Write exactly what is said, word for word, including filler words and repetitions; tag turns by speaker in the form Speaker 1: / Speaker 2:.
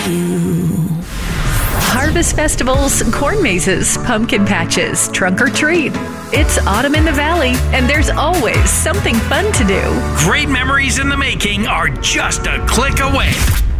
Speaker 1: Harvest festivals, corn mazes, pumpkin patches, trunk or treat. It's autumn in the valley, and there's always something fun to do.
Speaker 2: Great memories in the making are just a click away.